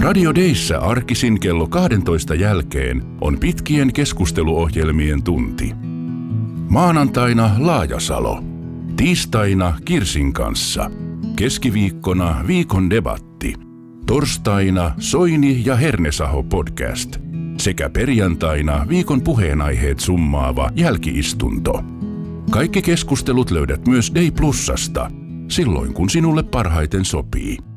Radio Dayssä arkisin kello 12 jälkeen on pitkien keskusteluohjelmien tunti. Maanantaina Laajasalo. Tiistaina Kirsin kanssa. Keskiviikkona Viikon debatti. Torstaina Soini ja Hernesaho podcast. Sekä perjantaina viikon puheenaiheet summaava jälkiistunto. Kaikki keskustelut löydät myös Day Plusasta, silloin kun sinulle parhaiten sopii.